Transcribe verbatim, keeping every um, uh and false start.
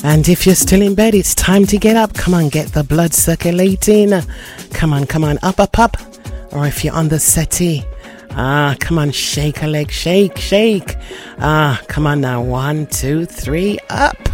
And if you're still in bed, it's time to get up. Come on, get the blood circulating. Come on, come on, up, up, up. Or if you're on the settee, ah, come on, shake a leg, shake, shake. Ah, come on now, one, two, three, up.